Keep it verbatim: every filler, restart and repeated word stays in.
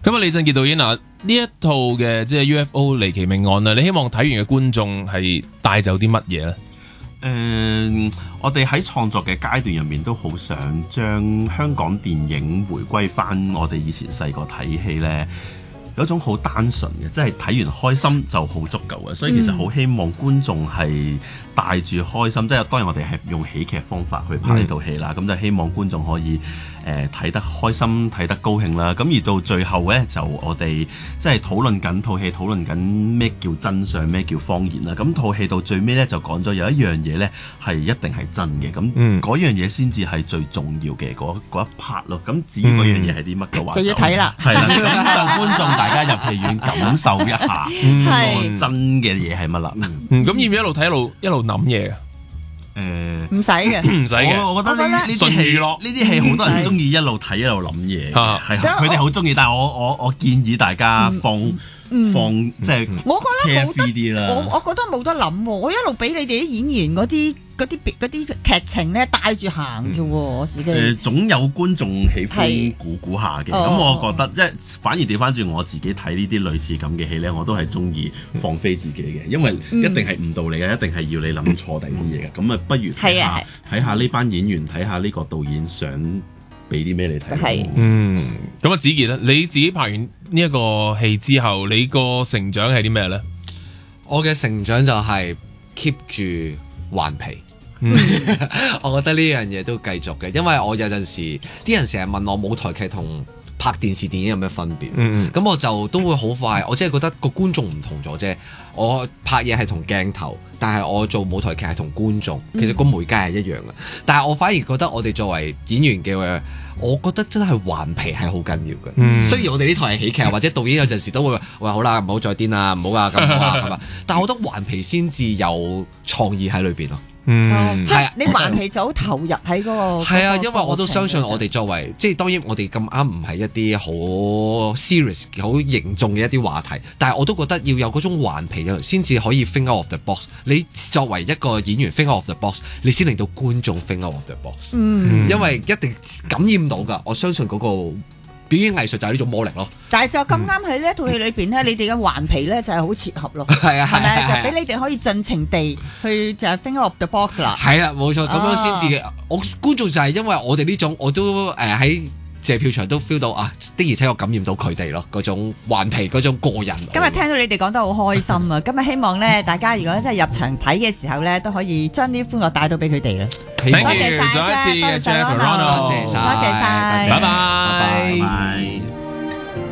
咁啊，李鎮傑導演啊，呢一套嘅即係 U F O 離奇命案啊，你希望睇完嘅觀眾係帶走啲乜嘢咧？ 誒、呃，我哋喺創作嘅階段入面都好想將香港電影回歸翻我哋以前細個睇戲呢，有一種好單純嘅，即係睇完開心就好足夠嘅。所以其實好希望觀眾係帶住開心，嗯、即係當然我哋係用喜劇方法去拍呢套戲啦。咁、嗯、就希望觀眾可以誒睇、呃、得開心、睇得高興啦。咁而到最後呢，就我哋即係討論緊套戲，討論緊咩叫真相，咩叫謊言啦。咁套戲到最尾呢，就講咗有一樣嘢呢係一定係真嘅。咁嗰、嗯、樣嘢先至係最重要嘅嗰一 part 咯。咁至於嗰樣嘢係啲乜嘅話， 就要睇啦。 係啦，咁就觀眾大家入戲院感受一下，嗯、真嘅嘢係乜啦？咁、 嗯、要唔要一路睇一路一路諗嘢嘅？ 誒， 唔使嘅， 唔使嘅。 我覺得呢呢啲戲咯，呢啲戲好多人中意一路睇一路諗嘢，係佢哋好中意。但係我我我建議大家放、嗯、放即係， 我覺得冇得啲啦。 我我覺得冇得諗喎，我一路俾你哋啲演員嗰啲。嗰啲嗰啲劇情咧帶住行啫喎，我自己誒、 呃、總有觀眾喜歡估估下嘅，咁、哦、我覺得即係反而調翻轉我自己睇呢啲類似咁嘅戲咧，我都係中意放飛自己嘅，因為一定係誤導你嘅，一定係要你諗錯第啲嘢嘅，咁啊不如睇下睇下呢班演員，睇下呢個導演想俾啲咩你睇。係嗯，咁啊子傑咧，你自己拍完呢一個戲之後，你個成長係啲咩咧？ 我嘅成長就係 keep 住頑皮。嗯、我覺得呢樣嘢都繼續嘅，因為我有陣時啲人成日問我舞台劇同拍電視電影有咩分別，咁、嗯、我就都會好快，我只係覺得個觀眾唔同咗啫。我拍嘢係同鏡頭，但係我做舞台劇係同觀眾，其實個媒介係一樣嘅。但係我反而覺得我哋作為演員嘅，我覺得真係頑皮係好緊要嘅。嗯、雖然我哋呢台係喜劇，或者導演有陣時都會話好啦，唔好再癲啦，唔好啊咁好啊咁啊，但係我覺得頑皮先至有創意喺裏邊咯。 嗯， 即係你頑皮就好投入喺嗰個。係啊，因為我都相信我哋作為，即係當然我哋咁啱唔係一啲好 serious、好凝重嘅一啲話題，但係我都覺得要有嗰種頑皮先至可以 think out of the box。你作為一個演員 think out of the box， 你先令到觀眾 think out of the box。嗯，因為一定感染到㗎，我相信嗰個表演藝術就係呢種魔力咯。 但係就咁啱喺呢一套戲裏邊咧，你哋嘅頑皮咧就係好切合咯。係啊，係咪啊？就俾你哋可以盡情地去就係 think out of the box 啦。係啊，冇錯，咁樣先至。我觀眾就係因為我哋呢種，我都誒喺謝票場都 feel 到啊，的而且確感染到佢哋咯，嗰種頑皮嗰種過人。今日聽到你哋講得好開心啊！今日希望咧，大家如果真係入場睇嘅時候咧，都可以將啲歡樂帶到俾佢哋啦。多謝晒， 再一次， 多謝晒，多謝晒， 拜拜，拜拜。